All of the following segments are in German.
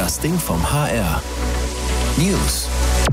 Das Ding vom HR. News.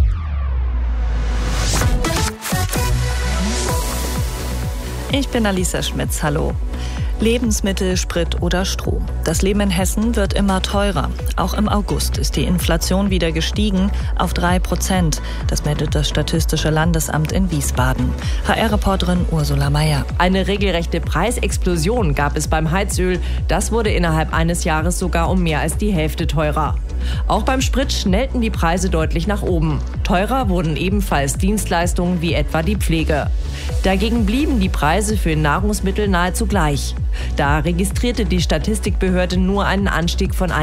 Ich bin Alisa Schmitz, hallo. Lebensmittel, Sprit oder Strom. Das Leben in Hessen wird immer teurer. Auch im August ist die Inflation wieder gestiegen auf 3%. Das meldet das Statistische Landesamt in Wiesbaden. HR-Reporterin Ursula Meier. Eine regelrechte Preisexplosion gab es beim Heizöl. Das wurde innerhalb eines Jahres sogar um mehr als die Hälfte teurer. Auch beim Sprit schnellten die Preise deutlich nach oben. Teurer wurden ebenfalls Dienstleistungen wie etwa die Pflege. Dagegen blieben die Preise für Nahrungsmittel nahezu gleich. Da registrierte die Statistikbehörde nur einen Anstieg von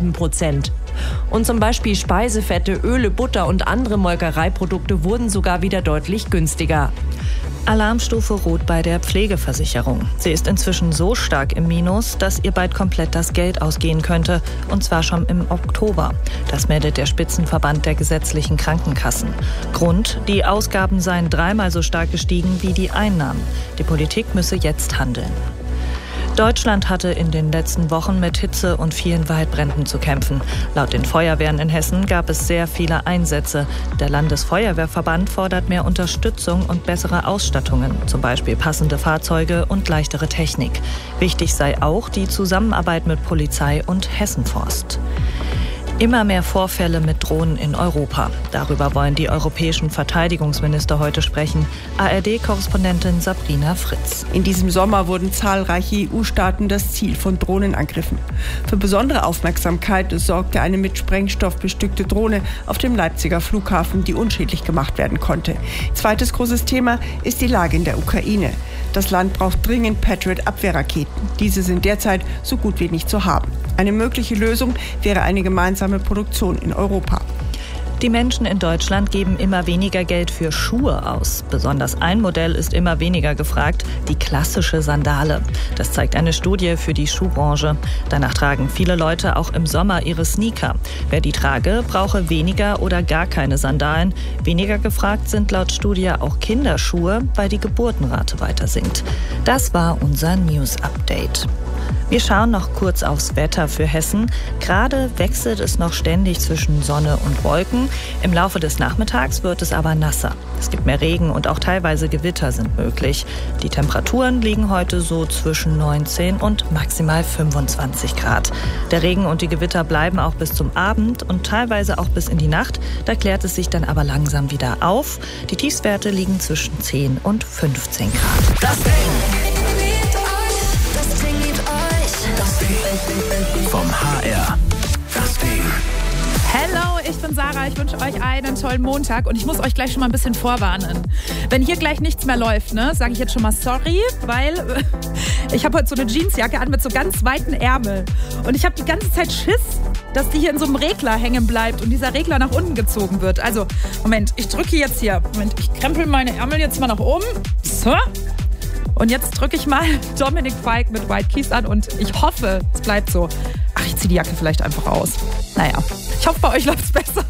0,5%. Und zum Beispiel Speisefette, Öle, Butter und andere Molkereiprodukte wurden sogar wieder deutlich günstiger. Alarmstufe Rot bei der Pflegeversicherung. Sie ist inzwischen so stark im Minus, dass ihr bald komplett das Geld ausgehen könnte. Und zwar schon im Oktober. Das meldet der Spitzenverband der gesetzlichen Krankenkassen. Grund: die Ausgaben seien 3-mal so stark gestiegen wie die Einnahmen. Die Politik müsse jetzt handeln. Deutschland hatte in den letzten Wochen mit Hitze und vielen Waldbränden zu kämpfen. Laut den Feuerwehren in Hessen gab es sehr viele Einsätze. Der Landesfeuerwehrverband fordert mehr Unterstützung und bessere Ausstattungen, zum Beispiel passende Fahrzeuge und leichtere Technik. Wichtig sei auch die Zusammenarbeit mit Polizei und Hessenforst. Immer mehr Vorfälle mit Drohnen in Europa. Darüber wollen die europäischen Verteidigungsminister heute sprechen. ARD-Korrespondentin Sabrina Fritz. In diesem Sommer wurden zahlreiche EU-Staaten das Ziel von Drohnenangriffen. Für besondere Aufmerksamkeit sorgte eine mit Sprengstoff bestückte Drohne auf dem Leipziger Flughafen, die unschädlich gemacht werden konnte. Zweites großes Thema ist die Lage in der Ukraine. Das Land braucht dringend Patriot-Abwehrraketen. Diese sind derzeit so gut wie nicht zu haben. Eine mögliche Lösung wäre eine gemeinsame Produktion in Europa. Die Menschen in Deutschland geben immer weniger Geld für Schuhe aus. Besonders ein Modell ist immer weniger gefragt: die klassische Sandale. Das zeigt eine Studie für die Schuhbranche. Danach tragen viele Leute auch im Sommer ihre Sneaker. Wer die trage, brauche weniger oder gar keine Sandalen. Weniger gefragt sind laut Studie auch Kinderschuhe, weil die Geburtenrate weiter sinkt. Das war unser News-Update. Wir schauen noch kurz aufs Wetter für Hessen. Gerade wechselt es noch ständig zwischen Sonne und Wolken. Im Laufe des Nachmittags wird es aber nasser. Es gibt mehr Regen und auch teilweise Gewitter sind möglich. Die Temperaturen liegen heute so zwischen 19 und maximal 25 Grad. Der Regen und die Gewitter bleiben auch bis zum Abend und teilweise auch bis in die Nacht. Da klärt es sich dann aber langsam wieder auf. Die Tiefstwerte liegen zwischen 10 und 15 Grad. Das Ding vom HR. Das Ding. Hello, ich bin Sarah. Ich wünsche euch einen tollen Montag und ich muss euch gleich schon mal ein bisschen vorwarnen. Wenn hier gleich nichts mehr läuft, sage ich jetzt schon mal sorry, weil ich habe heute so eine Jeansjacke an mit so ganz weiten Ärmeln und ich habe die ganze Zeit Schiss, dass die hier in so einem Regler hängen bleibt und dieser Regler nach unten gezogen wird. Also, Moment, ich drücke jetzt hier. Moment, ich krempel meine Ärmel jetzt mal nach oben. So. Und jetzt drücke ich mal Dominik Fike mit White Keys an und ich hoffe, es bleibt so. Ach, ich ziehe die Jacke vielleicht einfach aus. Naja, ich hoffe, bei euch läuft es besser.